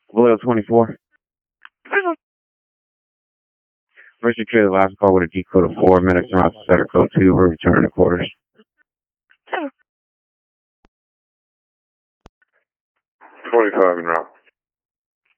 Vallejo 24. First, you clear the last call with a G code of 4 minutes and route to center code 2. We're returning to quarters. 25 en route.